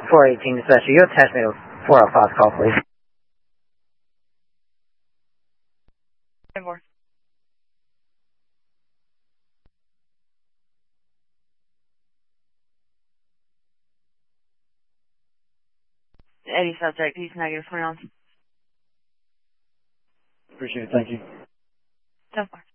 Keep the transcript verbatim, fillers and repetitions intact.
four eighteen dispatcher, you attach me to four oh five call, please. ten four. Eddie subject, he's negative twenty on. Appreciate it, thank you. ten four.